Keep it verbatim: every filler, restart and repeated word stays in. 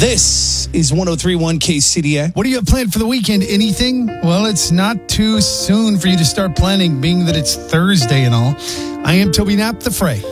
This is one oh three point one K C D A. What do you have planned for the weekend? Anything? Well, it's not too soon for you to start planning, being that it's Thursday and all. I am Toby Knapp, the Fray.